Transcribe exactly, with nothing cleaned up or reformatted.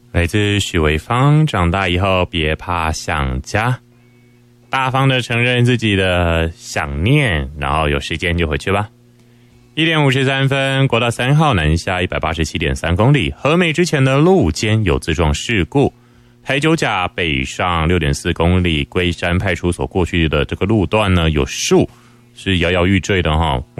来自许维芳，长大以后别怕想家，大方的承认自己的想念，然后有时间就回去吧。一点五十三分，国道三号南下一百八十七点三公里，和美之前的路肩有自撞事故。台九甲北上六点四公里，龟山派出所过去的这个路段呢，有树是摇摇欲坠的哈。